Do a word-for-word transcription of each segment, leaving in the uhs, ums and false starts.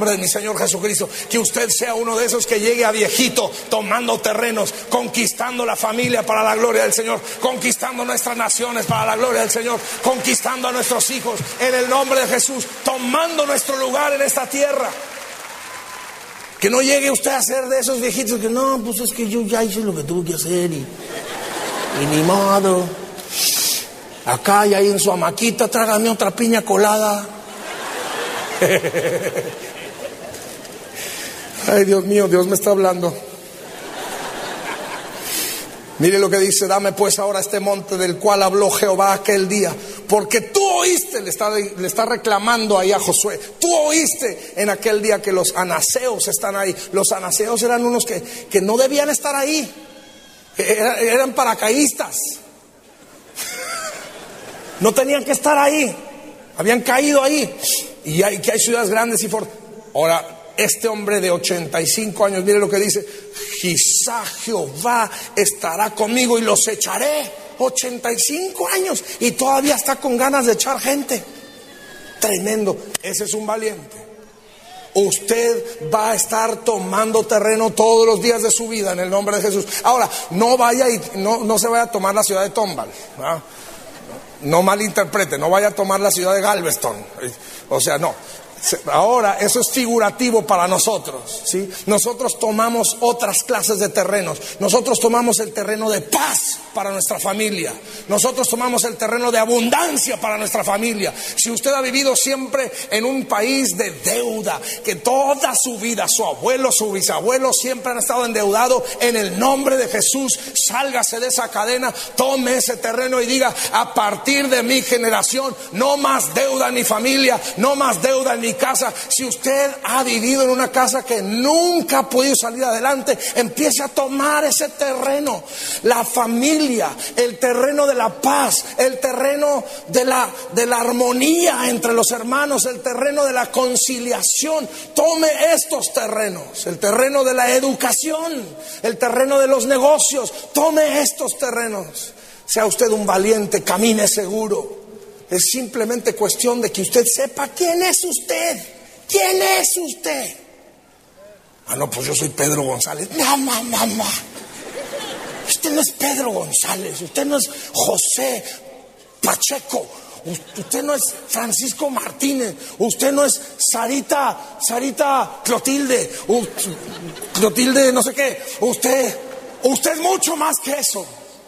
de mi Señor Jesucristo, que usted sea uno de esos que llegue a viejito tomando terrenos, conquistando la familia para la gloria del Señor, conquistando nuestras naciones para la gloria del Señor, conquistando a nuestros hijos en el nombre de Jesús, tomando nuestro lugar en esta tierra. Que no llegue usted a ser de esos viejitos que no, pues es que yo ya hice lo que tuve que hacer y, y ni modo. Acá y ahí en su hamaquita, trágame otra piña colada. Ay, Dios mío, Dios me está hablando. Mire lo que dice: dame pues ahora este monte del cual habló Jehová aquel día, porque tú oíste, le está, le está reclamando ahí a Josué, tú oíste en aquel día que los anaseos están ahí. Los anaseos eran unos que, que no debían estar ahí, eran, eran paracaidistas, no tenían que estar ahí, habían caído ahí. Y hay, que hay ciudades grandes y fuertes. Ahora, este hombre de ochenta y cinco años, mire lo que dice: quizá Jehová estará conmigo y los echaré. ochenta y cinco años y todavía está con ganas de echar gente. Tremendo. Ese es un valiente. Usted va a estar tomando terreno todos los días de su vida en el nombre de Jesús. Ahora, no vaya y no, no se vaya a tomar la ciudad de Tomball, ¿no? No malinterprete, no vaya a tomar la ciudad de Galveston. O sea, no. Ahora, eso es figurativo para nosotros, ¿sí? Nosotros tomamos otras clases de terrenos. Nosotros tomamos el terreno de paz para nuestra familia. Nosotros tomamos el terreno de abundancia para nuestra familia. Si usted ha vivido siempre en un país de deuda, que toda su vida, su abuelo, su bisabuelo siempre han estado endeudados, en el nombre de Jesús, sálgase de esa cadena, tome ese terreno y diga: a partir de mi generación, no más deuda en mi familia, no más deuda en mi casa. Si usted ha vivido en una casa que nunca ha podido salir adelante, empiece a tomar ese terreno. La familia, el terreno de la paz, el terreno de la, de la armonía entre los hermanos, el terreno de la conciliación. Tome estos terrenos, el terreno de la educación, el terreno de los negocios. Tome estos terrenos. Sea usted un valiente, camine seguro. Es simplemente cuestión de que usted sepa quién es usted. ¿Quién es usted? Ah, no, pues yo soy Pedro González. No, no, no, no. Usted no es Pedro González. Usted no es José Pacheco. Usted no es Francisco Martínez. Usted no es Sarita, Sarita Clotilde. Clotilde no sé qué. Usted, usted es mucho más que eso.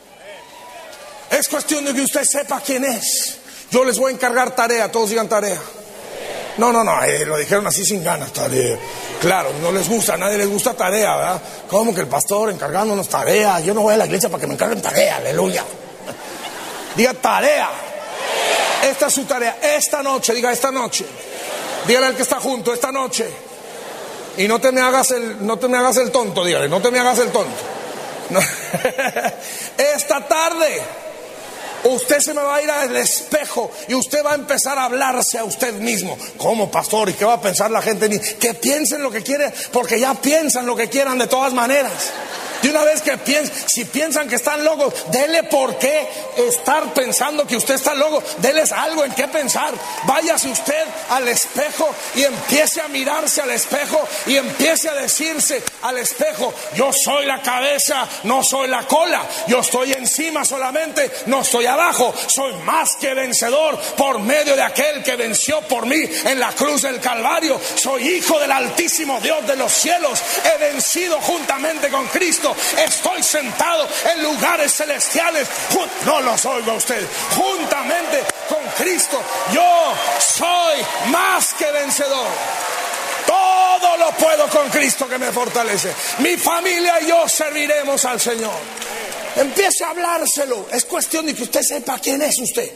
Es cuestión de que usted sepa quién es. Yo les voy a encargar tarea, todos digan tarea. No, no, no, eh, lo dijeron así sin ganas, tarea. Claro, no les gusta, a nadie les gusta tarea, ¿verdad? ¿Cómo que el pastor encargándonos tarea? Yo no voy a la iglesia para que me encarguen tarea, aleluya. Diga tarea. Esta es su tarea, esta noche, diga esta noche. Dígale al que está junto, esta noche. Y no te me hagas el, no te me hagas el tonto, dígale, no te me hagas el tonto. No. Esta tarde usted se me va a ir al espejo y usted va a empezar a hablarse a usted mismo. ¿Cómo, pastor? ¿Y qué va a pensar la gente? Que piensen lo que quieren, porque ya piensan lo que quieran de todas maneras. De una vez que piensen, si piensan que están locos, denle por qué estar pensando que usted está loco. Denles algo en qué pensar. Váyase usted al espejo y empiece a mirarse al espejo y empiece a decirse al espejo: yo soy la cabeza, no soy la cola. Yo estoy encima solamente, no estoy abajo. Soy más que vencedor por medio de aquel que venció por mí en la cruz del Calvario. Soy hijo del Altísimo Dios de los cielos. He vencido juntamente con Cristo. Estoy sentado en lugares celestiales. No los oigo a usted. Juntamente con Cristo, yo soy más que vencedor. Todo lo puedo con Cristo que me fortalece. Mi familia y yo serviremos al Señor. Empiece a hablárselo. Es cuestión de que usted sepa quién es usted.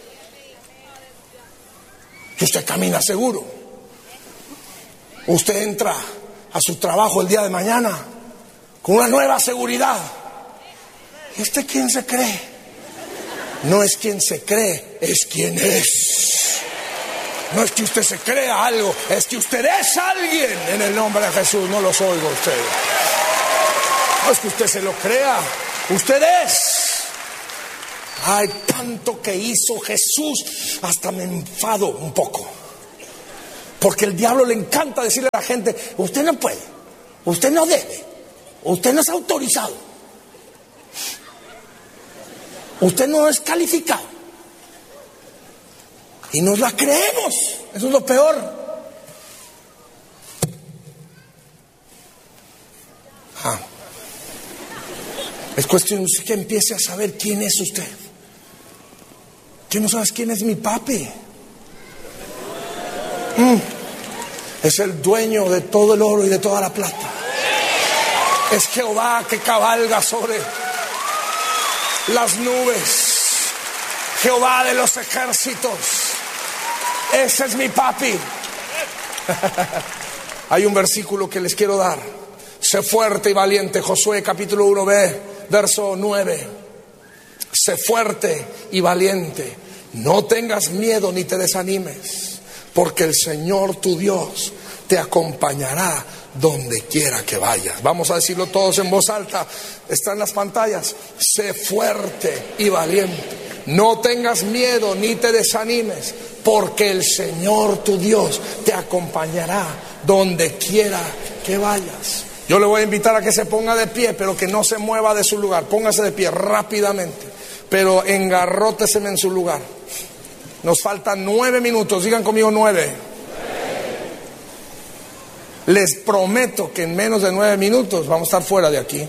Que usted camina seguro. Usted entra a su trabajo el día de mañana con una nueva seguridad. ¿Y usted quién se cree? No es quien se cree, es quien es. No es que usted se crea algo, es que usted es alguien en el nombre de Jesús. No los oigo a ustedes. No es que usted se lo crea, usted es. Hay tanto que hizo Jesús, hasta me enfado un poco. Porque el diablo le encanta decirle a la gente: usted no puede, usted no debe, usted no es autorizado, usted no es calificado. Y nos la creemos. Eso es lo peor. Ah. Es cuestión de que empiece a saber quién es usted. ¿Qué no sabes quién es mi papi? Mm. Es el dueño de todo el oro y de toda la plata. Es Jehová que cabalga sobre las nubes. Jehová de los ejércitos. Ese es mi papi. Hay un versículo que les quiero dar. Sé fuerte y valiente. Josué capítulo uno b, verso nueve. Sé fuerte y valiente. No tengas miedo ni te desanimes, porque el Señor tu Dios te acompañará donde quiera que vayas. Vamos a decirlo todos en voz alta. Está en las pantallas. Sé fuerte y valiente. No tengas miedo ni te desanimes, porque el Señor tu Dios te acompañará donde quiera que vayas. Yo le voy a invitar a que se ponga de pie, pero que no se mueva de su lugar. Póngase de pie rápidamente, pero engarróteseme en su lugar. Nos faltan nueve minutos. Digan conmigo: nueve. Les prometo que en menos de nueve minutos vamos a estar fuera de aquí.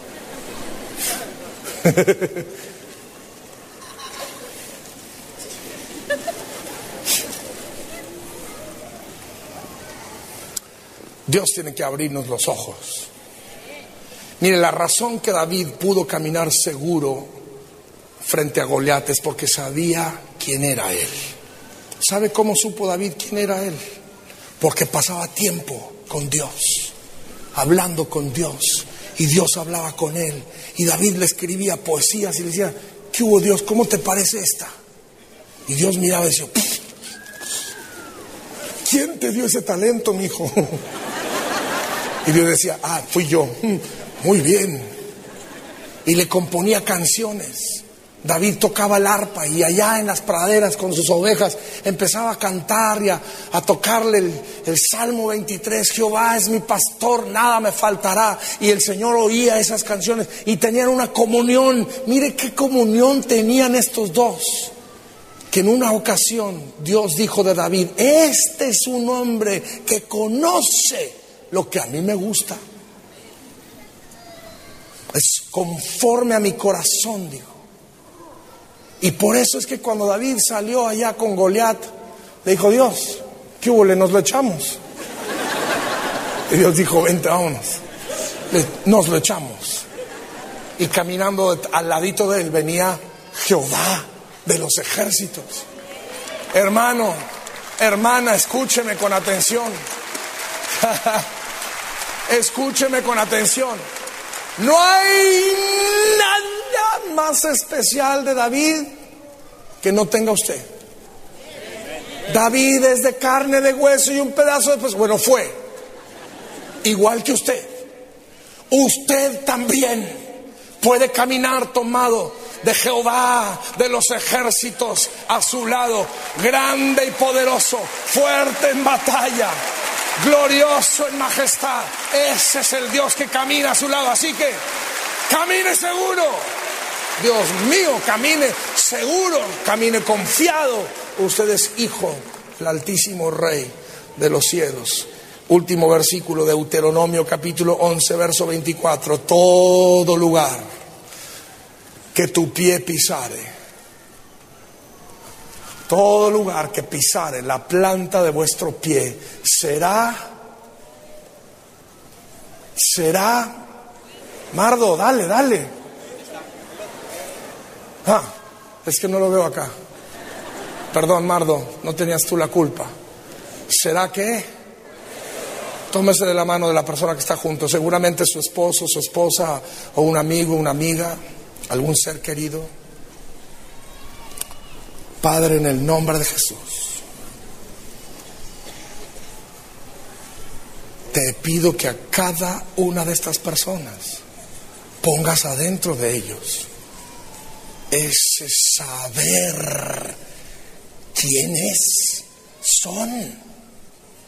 Dios tiene que abrirnos los ojos. Mire, la razón que David pudo caminar seguro frente a Goliat es porque sabía quién era él. ¿Sabe cómo supo David quién era él? Porque pasaba tiempo con Dios, hablando con Dios, y Dios hablaba con él, y David le escribía poesías y le decía: ¿qué hubo, Dios? ¿Cómo te parece esta? Y Dios miraba y decía: ¿quién te dio ese talento, mijo? Y Dios decía: ah, fui yo. Muy bien. Y le componía canciones. David tocaba el arpa y allá en las praderas con sus ovejas empezaba a cantar y a, a tocarle el, el Salmo veintitrés. Jehová es mi pastor, nada me faltará. Y el Señor oía esas canciones y tenían una comunión. Mire qué comunión tenían estos dos. Que en una ocasión Dios dijo de David: este es un hombre que conoce lo que a mí me gusta. Es conforme a mi corazón, dijo. Y por eso es que cuando David salió allá con Goliat, le dijo: Dios, ¿qué hubo? ¿Nos lo echamos? Y Dios dijo: vente, vámonos. Nos lo echamos. Y caminando al ladito de él venía Jehová de los ejércitos. Hermano, hermana, escúcheme con atención. Escúcheme con atención. No hay nada más especial de David que no tenga usted. David es de carne, de hueso y un pedazo de... Pues bueno, fue igual que usted. Usted también puede caminar tomado de Jehová de los ejércitos a su lado, grande y poderoso, fuerte en batalla, glorioso en majestad. Ese es el Dios que camina a su lado. Así que camine seguro. Dios mío, camine seguro, camine confiado. Usted es hijo del Altísimo Rey de los cielos. Último versículo de Deuteronomio capítulo once, verso veinticuatro. Todo lugar que tu pie pisare, todo lugar que pisare la planta de vuestro pie, será, será, Mardo, dale, dale. Ah, es que no lo veo acá. Perdón, Mardo, no tenías tú la culpa. ¿Será que? Tómese de la mano de la persona que está junto, seguramente su esposo, su esposa, o un amigo, una amiga, algún ser querido. Padre, en el nombre de Jesús, te pido que a cada una de estas personas pongas adentro de ellos ese saber quiénes son.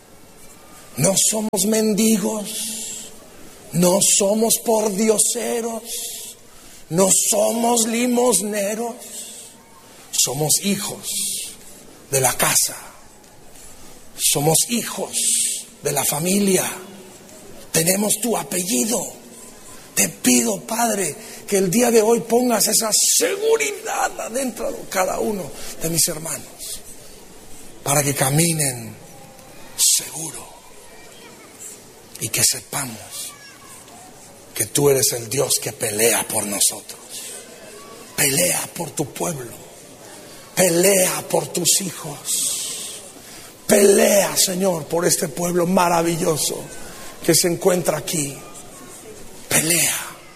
No somos mendigos, no somos pordioseros, no somos limosneros, somos hijos de la casa, somos hijos de la familia, tenemos tu apellido. Te pido, Padre, que el día de hoy pongas esa seguridad adentro de cada uno de mis hermanos, para que caminen seguro y que sepamos que tú eres el Dios que pelea por nosotros. Pelea por tu pueblo, pelea por tus hijos, pelea, Señor, por este pueblo maravilloso que se encuentra aquí. Pelea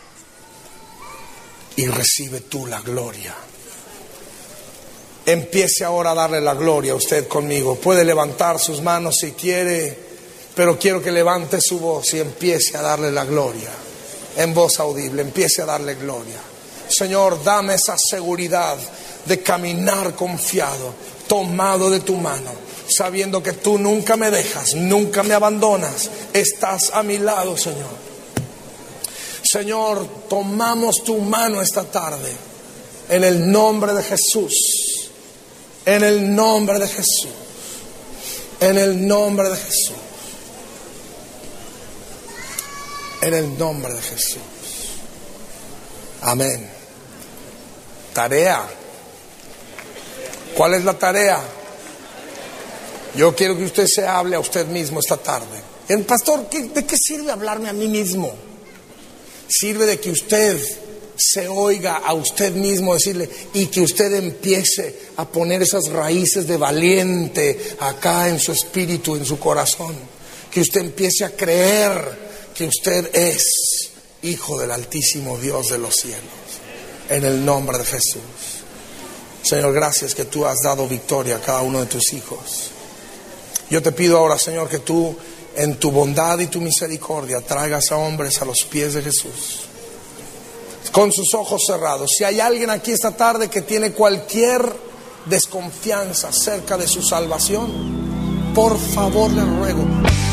y recibe tú la gloria. Empiece ahora a darle la gloria a usted conmigo. Puede levantar sus manos si quiere, pero quiero que levante su voz y empiece a darle la gloria en voz audible. Empiece a darle gloria. Señor, dame esa seguridad de caminar confiado, tomado de tu mano, sabiendo que tú nunca me dejas, nunca me abandonas, estás a mi lado, Señor. Señor, tomamos tu mano esta tarde en el nombre de Jesús. En el nombre de Jesús. En el nombre de Jesús. En el nombre de Jesús. Amén. Tarea. ¿Cuál es la tarea? Yo quiero que usted se hable a usted mismo esta tarde. El pastor, ¿de qué sirve hablarme a mí mismo? Sirve de que usted se oiga a usted mismo decirle, y que usted empiece a poner esas raíces de valiente acá en su espíritu, en su corazón. Que usted empiece a creer que usted es hijo del Altísimo Dios de los cielos. En el nombre de Jesús. Señor, gracias que tú has dado victoria a cada uno de tus hijos. Yo te pido ahora, Señor, que tú en tu bondad y tu misericordia traigas a hombres a los pies de Jesús con sus ojos cerrados. Si hay alguien aquí esta tarde que tiene cualquier desconfianza acerca de su salvación, por favor le ruego,